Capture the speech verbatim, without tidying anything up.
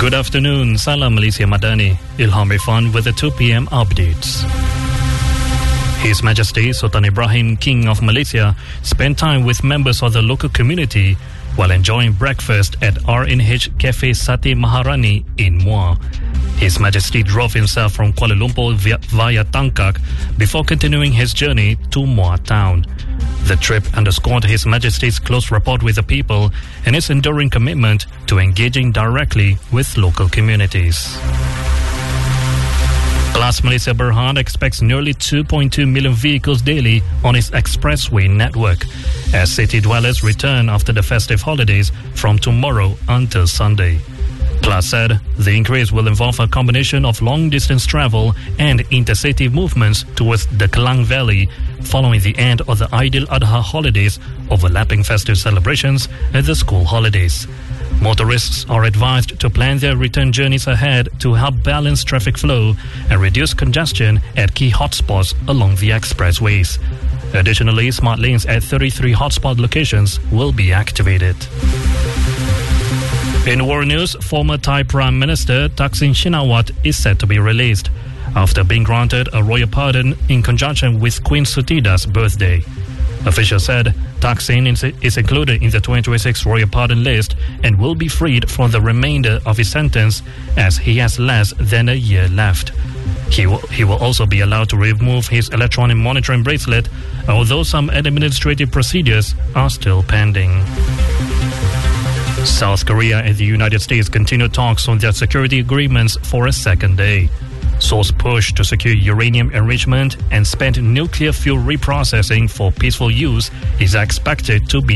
Good afternoon, Salam Malaysia Madani, Ilham Irfan with the two p m updates. His Majesty Sultan Ibrahim, King of Malaysia, spent time with members of the local community while enjoying breakfast at R N H Cafe Sate Maharani in Muar. His Majesty drove himself from Kuala Lumpur via, via Tangkak before continuing his journey to Muar town. The trip underscored His Majesty's close rapport with the people and his enduring commitment to engaging directly with local communities. Plus, Malaysia Berhad expects nearly two point two million vehicles daily on its expressway network as city dwellers return after the festive holidays from tomorrow until Sunday. Plus said the increase will involve a combination of long-distance travel and intercity movements towards the Klang Valley following the end of the Aidil Adha holidays, overlapping festive celebrations and the school holidays. Motorists are advised to plan their return journeys ahead to help balance traffic flow and reduce congestion at key hotspots along the expressways. Additionally, smart lanes at thirty-three hotspot locations will be activated. In war news, former Thai Prime Minister Thaksin Shinawatra is set to be released after being granted a royal pardon in conjunction with Queen Sutida's birthday. Officials said Thaksin is included in the twenty twenty-six royal pardon list and will be freed for the remainder of his sentence as he has less than a year left. He will, he will also be allowed to remove his electronic monitoring bracelet, although some administrative procedures are still pending. South Korea and the United States continue talks on their security agreements for a second day. Seoul's push to secure uranium enrichment and spent nuclear fuel reprocessing for peaceful use is expected to be